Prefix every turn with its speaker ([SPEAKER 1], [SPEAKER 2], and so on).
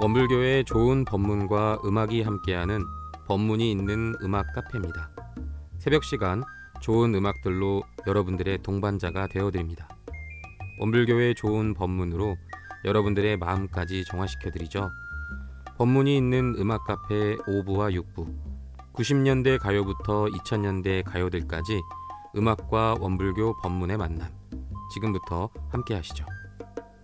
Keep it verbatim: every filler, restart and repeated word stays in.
[SPEAKER 1] 범불교의 좋은 법문과 음악이 함께하는 법문이 있는 음악 카페입니다. 새벽 시간 좋은 음악들로 여러분들의 동반자가 되어드립니다. 범불교의 좋은 법문으로 여러분들의 마음까지 정화시켜드리죠. 법문이 있는 음악 카페 오 부와 육 부, 구십 년대 가요부터 이천 년대 가요들까지 음악과 원불교 법문의 만남, 지금부터 함께 하시죠.